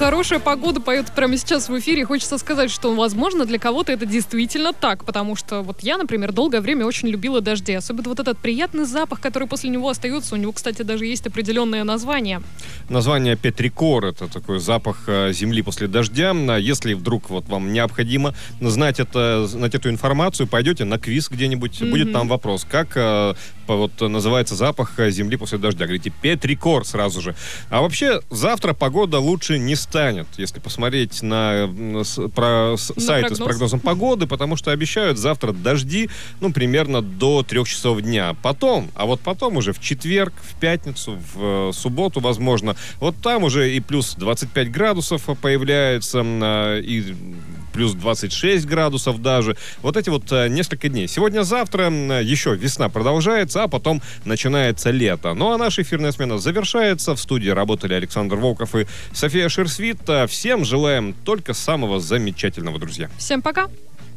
Хорошая погода поет прямо сейчас в эфире. Хочется сказать, что, возможно, для кого-то это действительно так, потому что вот я, например, долгое время очень любила дожди. Особенно вот этот приятный запах, который после него остается. У него, кстати, даже есть определенное название. Название петрикор — это такой запах земли после дождя. Если вдруг вот вам необходимо знать эту информацию, пойдете на квиз где-нибудь, будет там вопрос, как называется запах земли после дождя. Говорите петрикор сразу же. А вообще завтра погода лучше не станет, если посмотреть на сайты с прогнозом погоды, потому что обещают завтра дожди, примерно до 3 часов дня. Потом уже в четверг, в пятницу, в субботу, возможно, вот там уже и плюс 25 градусов появляется, и плюс 26 градусов даже. Вот эти вот несколько дней. Сегодня-завтра еще весна продолжается, а потом начинается лето. Ну а наша эфирная смена завершается. В студии работали Александр Волков и София Шерсвит. Всем желаем только самого замечательного, друзья. Всем пока!